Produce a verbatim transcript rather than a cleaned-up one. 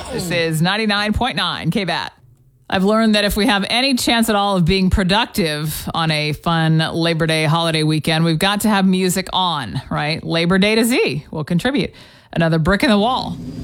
This is ninety-nine point nine K B A T. I've learned that if we have any chance at all of being productive on a fun Labor Day holiday weekend, we've got to have music on, right? Labor Day to Z will contribute. Another brick in the wall.